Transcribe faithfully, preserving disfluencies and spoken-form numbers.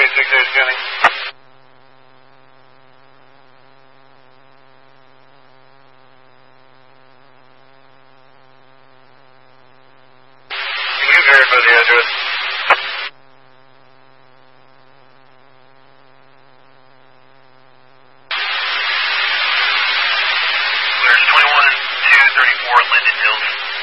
six eight scanning. Can you verify the address? There's twenty-one two thirty-four Linden Hills.